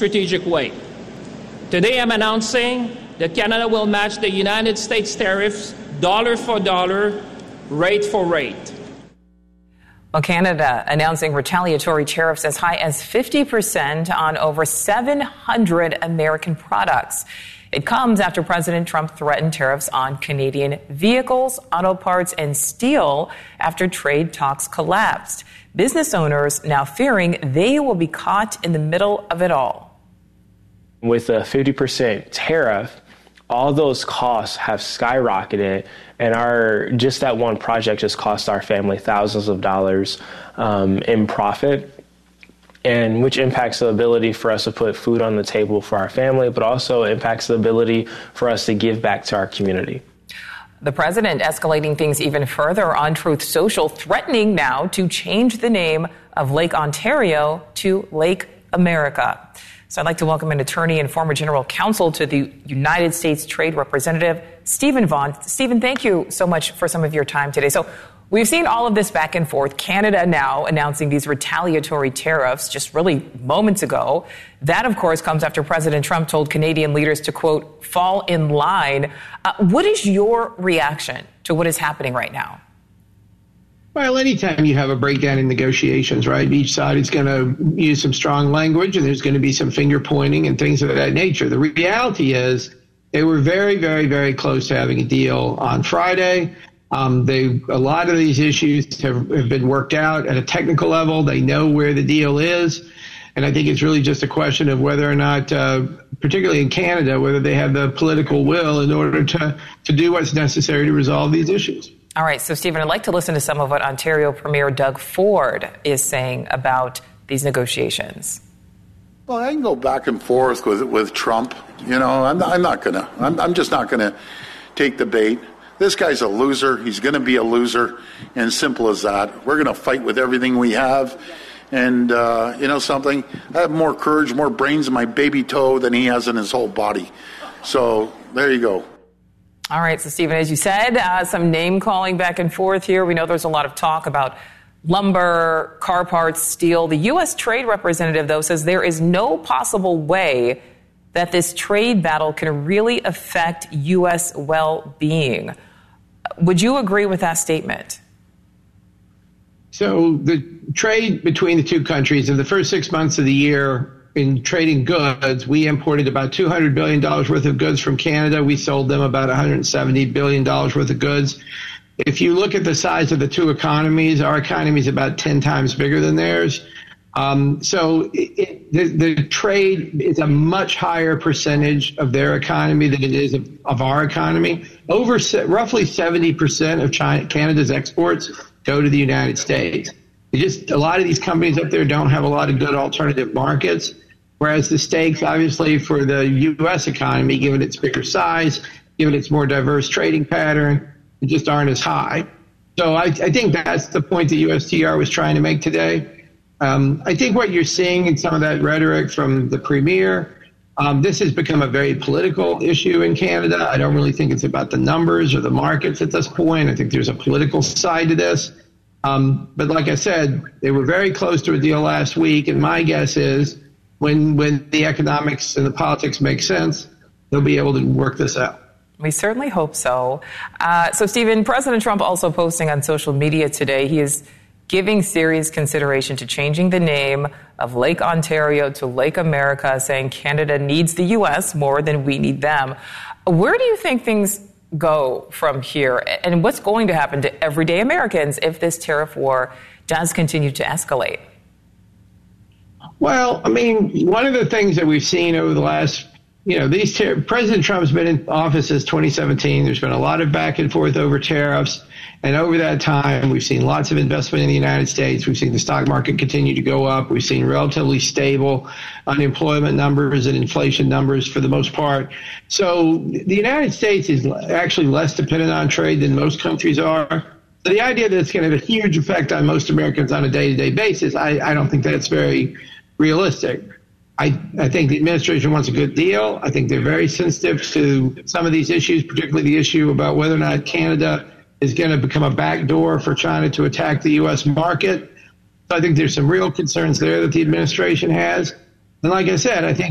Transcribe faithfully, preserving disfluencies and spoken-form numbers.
strategic way. Today I'm announcing that Canada will match the United States tariffs dollar for dollar, rate for rate. Well, Canada announcing retaliatory tariffs as high as fifty percent on over seven hundred American products. It comes after President Trump threatened tariffs on Canadian vehicles, auto parts, and steel after trade talks collapsed. Business owners now fearing they will be caught in the middle of it all. With a fifty percent tariff, all those costs have skyrocketed, and our just that one project just cost our family thousands of dollars um, in profit, and which impacts the ability for us to put food on the table for our family, but also impacts the ability for us to give back to our community. The president escalating things even further on Truth Social, threatening now to change the name of Lake Ontario to Lake America. So I'd like to welcome an attorney and former general counsel to the United States Trade Representative, Stephen Vaughn. Stephen, thank you so much for some of your time today. So we've seen all of this back and forth. Canada now announcing these retaliatory tariffs just really moments ago. That, of course, comes after President Trump told Canadian leaders to, quote, fall in line. Uh, what is your reaction to what is happening right now? Well, anytime you have a breakdown in negotiations, right, each side is going to use some strong language and there's going to be some finger pointing and things of that nature. The reality is they were very, very, very close to having a deal on Friday. Um, they a lot of these issues have, have been worked out at a technical level. They know where the deal is. And I think it's really just a question of whether or not, uh, particularly in Canada, whether they have the political will in order to, to do what's necessary to resolve these issues. All right. So, Stephen, I'd like to listen to some of what Ontario Premier Doug Ford is saying about these negotiations. Well, I can go back and forth with with Trump. You know, I'm not, I'm not going to. I'm, I'm just not going to take the bait. This guy's a loser. He's going to be a loser. And simple as that. We're going to fight with everything we have. And, uh, you know something? I have more courage, more brains in my baby toe than he has in his whole body. So there you go. All right. So, Stephen, as you said, uh, some name calling back and forth here. We know there's a lot of talk about lumber, car parts, steel. The U S trade representative, though, says there is no possible way that this trade battle can really affect U S well-being. Would you agree with that statement? So the trade between the two countries in the first six months of the year in trading goods, we imported about two hundred billion dollars worth of goods from Canada. We sold them about one hundred seventy billion dollars worth of goods. If you look at the size of the two economies, our economy is about ten times bigger than theirs. Um, so it, it, the, the trade is a much higher percentage of their economy than it is of, of our economy. Over roughly seventy percent of China, Canada's exports go to the United States. It just a lot of these companies up there don't have a lot of good alternative markets, whereas the stakes, obviously, for the U S economy, given its bigger size, given its more diverse trading pattern, just aren't as high. So I, I think that's the point that U S T R was trying to make today. Um, I think what you're seeing in some of that rhetoric from the premier, um, this has become a very political issue in Canada. I don't really think it's about the numbers or the markets at this point. I think there's a political side to this. Um, but like I said, they were very close to a deal last week. And my guess is when when the economics and the politics make sense, they'll be able to work this out. We certainly hope so. Uh, so, Stephen, President Trump also posting on social media today, he is giving serious consideration to changing the name of Lake Ontario to Lake America, saying Canada needs the U S more than we need them. Where do you think things go from here? And what's going to happen to everyday Americans if this tariff war does continue to escalate? Well, I mean, one of the things that we've seen over the last You know, these ter- President Trump's been in office since twenty seventeen. There's been a lot of back and forth over tariffs. And over that time, we've seen lots of investment in the United States. We've seen the stock market continue to go up. We've seen relatively stable unemployment numbers and inflation numbers for the most part. So the United States is actually less dependent on trade than most countries are. So the idea that it's going to have a huge effect on most Americans on a day-to-day basis, I, I don't think that's very realistic. I, I think the administration wants a good deal. I think they're very sensitive to some of these issues, particularly the issue about whether or not Canada is going to become a backdoor for China to attack the U S market. So I think there's some real concerns there that the administration has. And like I said, I think